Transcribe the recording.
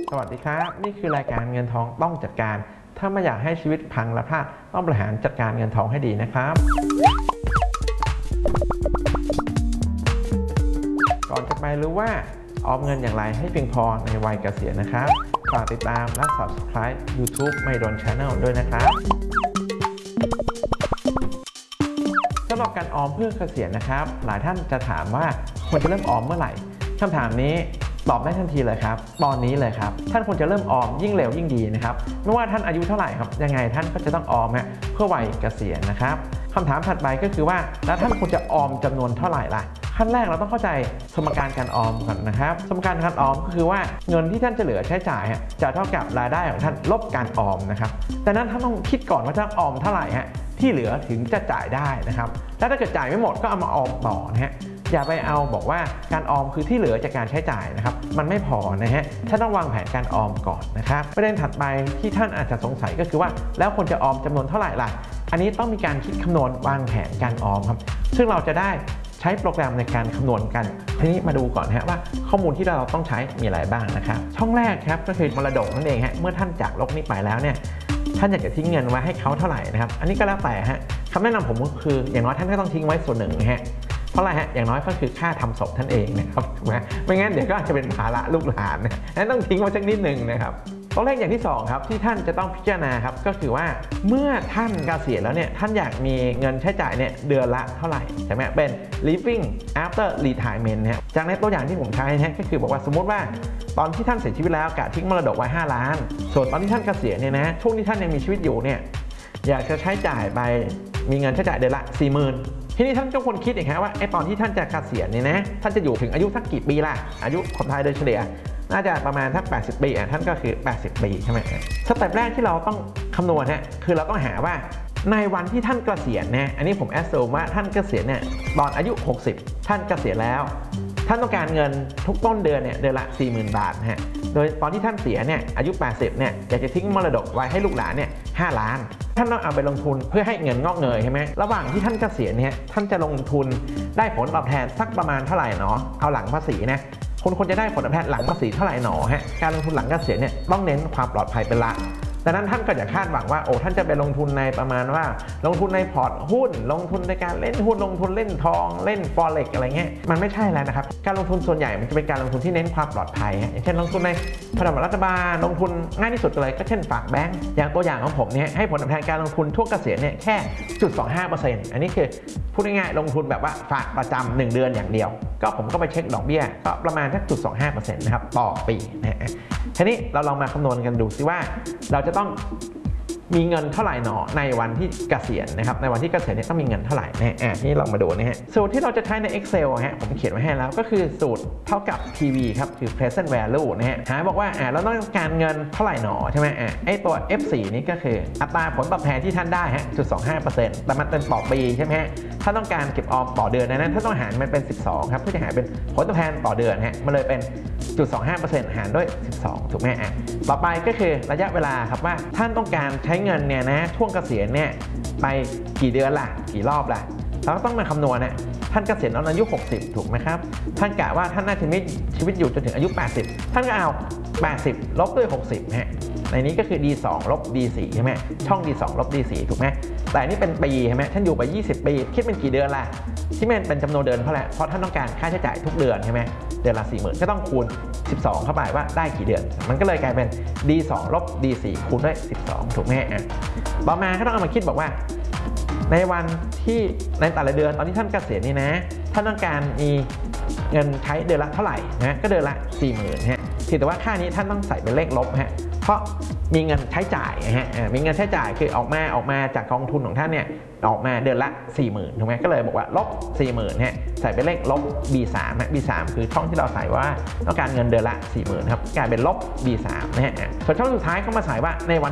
สวัสดีครับนี่คือรายการเงินทองต้องจัดการถ้าไม่อยากให้ชีวิตพังและพลาดต้องบริหารจัดการเงินทองให้ดีนะครับก่อนจะไปรู้ว่าออมเงินอย่างไรให้เพียงพอในวัยเกษียณนะครับฝากติดตามและ Subscribe YouTube ไม่โดน Channel ด้วยนะครับสำหรับการออมเพื่อเกษียณนะครับหลายท่านจะถามว่าควรจะเริ่มออมเมื่อไหร่คำถามนี้ตอบได้ทันทีเลยครับตอนนี้เลยครับท่านควรจะเริ่มออมยิ่งเร็วยิ่งดีนะครับไม่ว่าท่านอายุเท่าไหร่ครับยังไงท่านก็จะต้องออมเพื่อวัยเกษียณนะครับคำถามถัดไปก็คือว่าแล้วท่านควรจะออมจำนวนเท่าไหร่ล่ะขั้นแรกเราต้องเข้าใจสมการการออมก่อนนะครับสมการการออมก็คือว่าเงินที่ท่านจะเหลือใช้จ่ายจะเท่ากับรายได้ของท่านลบการออมนะครับดังนั้นท่านต้องคิดก่อนว่าจะออมเท่าไหร่ที่เหลือถึงจะจ่ายได้นะครับแล้วถ้าเกิดจ่ายไม่หมดก็เอามาออมต่อนะฮะอย่าไปเอาบอกว่าการออมคือที่เหลือจากการใช้จ่ายนะครับมันไม่พอนะฮะท่านต้องวางแผนการออมก่อนนะครับประเด็นถัดไปที่ท่านอาจจะสงสัยก็คือว่าแล้วควรจะออมจำนวนเท่าไหร่ล่ะอันนี้ต้องมีการคิดคำนวณวางแผนการออมครับซึ่งเราจะได้ใช้โปรแกรมในการคำนวณกันทีนี้มาดูก่อนว่าข้อมูลที่เราต้องใช้มีอะไรบ้างนะครับช่องแรกครับก็คือมรดกนั่นเองเมื่อท่านจากโลกนี้ไปแล้วเนี่ยท่านอยากจะทิ้งเงินไว้ให้เขาเท่าไหร่นะครับอันนี้ก็แล้วแต่คำแนะนำผมก็คืออย่างน้อยท่านก็ต้องทิ้งไว้ส่วนหนึ่งเพราะอะไรอย่างน้อยก็คือค่าทำศพท่านเองนะครับถูกไหมไม่งั้นเดี๋ยวก็อาจจะเป็นภาระลูกหลานนั้นต้องทิ้งไว้สักนิดหนึ่งนะครับตัวเลขอย่างที่2ครับที่ท่านจะต้องพิจารณาครับก็คือว่าเมื่อท่านเกษียณแล้วเนี่ยท่านอยากมีเงินใช้จ่ายเนี่ยเดือนละเท่าไหร่ใช่ไหมเป็น living after retirement จากในตัวอย่างที่ผมใช้ก็คือบอกว่าสมมติว่าตอนที่ท่านเสียชีวิตแล้วกะทิ้งมรดกไว้5 ล้านส่วนตอนที่ท่านเกษียณเนี่ยช่วงที่ท่านยังมีชีวิตอยู่เนี่ยอยากจะใช้จ่ายไปมีเงินใช้จ่ายเดือนละ 40,000ทีนี้ท่านก็ควรคิดอีกว่าตอนที่ท่านจะเกษียณเนี่ยท่านจะอยู่ถึงอายุสักกี่ปีล่ะอายุคนไทยโดยเฉลี่ยน่าจะประมาณสัก80 ปีท่านก็คือ80 ปีใช่ไหมสเต็ปแรกที่เราต้องคำนวณคือเราต้องหาว่าในวันที่ท่านเกษียณอันนี้ผมแอสซูมว่าท่านเกษียณตอนอายุ60ท่านเกษียณแล้วท่านต้องการเงินทุกต้นเดือนเดือนละ 40,000 บาทโดยตอนที่ท่านเสียอายุ80อยากจะทิ้งมรดกไว้ให้ลูกหลาน5 ล้านท่านต้องเอาไปลงทุนเพื่อให้เงินงอกเงยใช่ไหมระหว่างที่ท่านเกษียณท่านจะลงทุนได้ผลตอบแทนสักประมาณเท่าไหร่เนาะเอาหลังภาษีคนควรจะได้ผลตอบแทนหลังภาษีเท่าไหร่หนอการลงทุนหลังเกษียณต้องเน้นความปลอดภัยเป็นหลักดังนั้นท่านก็อย่าคาดหวังว่าท่านจะไปลงทุนในประมาณว่าลงทุนในพอร์ตหุ้นลงทุนในการเล่นหุ้นลงทุนเล่นทองเล่น Forex อะไรเงี้ยมันไม่ใช่แล้วนะครับการลงทุนส่วนใหญ่มันจะเป็นการลงทุนที่เน้นความปลอดภัยอย่างเช่นลงทุนในพันธบัตรรัฐบาลลงทุนง่ายที่สุดเลยก็เช่นฝากแบงก์อย่างตัวอย่างของผมให้ผลตอบแทนการลงทุนทั่วเกษียณแค่ 0.25% อันนี้คือพูดง่ายๆลงทุนแบบว่าฝากประจำ1 เดือนอย่างเดียวก็ผมก็ไปเช็คดอกเบี้ยก็ประมาณสัก 0.25% นะครับต่อปีทีนี้เราลองมาคำนวณกันดูซิว่าเราจะต้องมีเงินเท่าไหร่หนอในวันที่เกษียณนะครับในวันที่เกษียณต้องมีเงินเท่าไหร่นี่ลองมาดูสูตรที่เราจะใช้ใน Excel ผมเขียนไว้ให้แล้วก็คือสูตรเท่ากับ PV ครับคือ present value หาบอกว่าเราต้องการเงินเท่าไหร่หนอใช่ไหมตัว F4 นี่ก็คืออัตราผลตอบแทนที่ท่านได้0.25% แต่มันเป็นต่อปีใช่ไหมถ้าต้องการเก็บออมต่อเดือนนั้นถ้าต้องหารมันเป็น12ครับเพื่อจะหาเป็นผลตอบแทนต่อเดือนมันเลยเป็น 0.25% หารด้วย12ถูกไหมต่อไปก็คือระยะเวลาครับว่าท่านต้องการใช้เงินช่วงเกษียณไปกี่เดือนล่ะกี่รอบล่ะเราก็ต้องมาคำนวณท่านเกษียณตอนอายุ60ถูกไหมครับท่านกะว่าท่านน่าจะมีชีวิตอยู่จนถึงอายุ80ท่านก็เอา80ลบด้วย60ในนี้ก็คือ D2 ลบ D4 ใช่ไหมช่อง D2 ลบ D4 ถูกไหมแต่นี่เป็นปีใช่ไหมท่านอยู่ไป20 ปีคิดเป็นกี่เดือนล่ะที่มันเป็นจำนวนเดือนเพราะท่านต้องการค่าใช้จ่ายทุกเดือนใช่ไหมเดือนละ 40,000ก็ต้องคูณ12เข้าไปว่าได้กี่เดือนมันก็เลยกลายเป็น D2 ลบ D4 คูณด้วย12ถูกไหมต่อมาก็ต้องเอามาคิดบอกว่าในวันที่ในแต่ละเดือนตอนที่ท่านเกษียณนี่ท่านต้องการมีเงินใช้เดือนละเท่าไหร่ก็เดือนละ 40,000แต่ว่าค่านี้ท่านต้องใส่เป็นเลขลบเพราะมีเงินใช้จ่ายมีเงินใช้จ่ายคือออกมาจากกองทุนของท่านออกมาเดือนละ 40,000ถูกไหมก็เลยบอกว่าลบ 40,000ใส่เป็นเลขลบ B3 B3 คือช่องที่เราใส่ว่าต้องการเงินเดือนละ 40,000ครับกลายเป็นลบ B3 ส่วนช่องสุดท้ายก็มาใส่ว่าในวัน